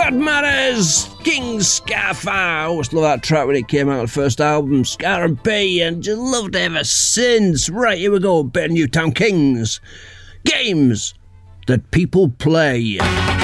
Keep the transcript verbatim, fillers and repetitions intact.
Bad Manners, King Scarfire. I always loved that track when it came out on the first album, Scar and B, and just loved it ever since. Right, here we go, bit of Newtown Kings. Games that people play.